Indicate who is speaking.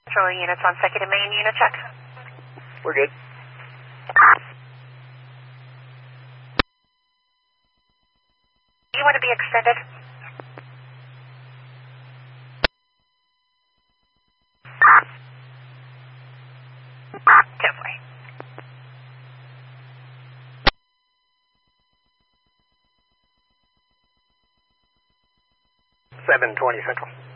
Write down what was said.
Speaker 1: Controlling units on second and main unit check.
Speaker 2: We're good.
Speaker 1: Do you want to be extended? Carefully.
Speaker 2: 720 Central.